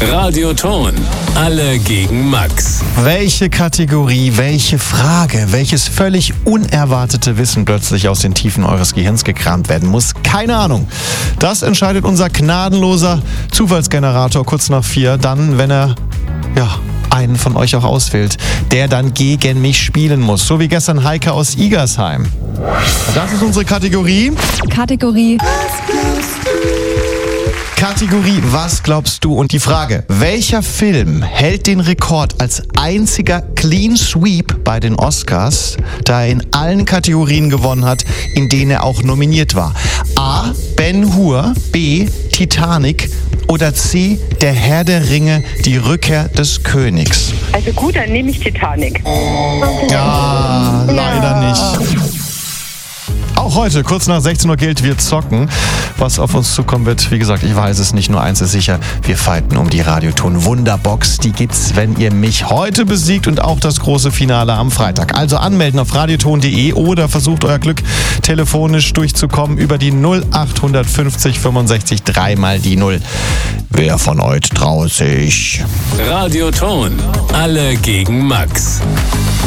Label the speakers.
Speaker 1: Radioton. Alle gegen Max.
Speaker 2: Welche Kategorie, welche Frage, welches völlig unerwartete Wissen plötzlich aus den Tiefen eures Gehirns gekramt werden muss? Keine Ahnung. Das entscheidet unser gnadenloser Zufallsgenerator kurz nach 4. Dann, wenn er, einen von euch auch auswählt, der dann gegen mich spielen muss. So wie gestern Heike aus Igersheim. Das ist unsere Kategorie. Kategorie Was glaubst du? Und die Frage, welcher Film hält den Rekord als einziger Clean Sweep bei den Oscars, da er in allen Kategorien gewonnen hat, in denen er auch nominiert war? A. Ben-Hur, B. Titanic oder C. Der Herr der Ringe, die Rückkehr des Königs?
Speaker 3: Also gut, dann nehme ich Titanic.
Speaker 2: Ja, leider nicht. Auch heute, kurz nach 16 Uhr gilt, wir zocken. Was auf uns zukommen wird, wie gesagt, ich weiß es nicht. Nur eins ist sicher, wir fighten um die Radioton Wunderbox. Die gibt's, wenn ihr mich heute besiegt und auch das große Finale am Freitag. Also anmelden auf radioton.de oder versucht euer Glück telefonisch durchzukommen über die 0850 65 3 mal die 0. Wer von euch traut sich?
Speaker 1: Radioton. Alle gegen Max.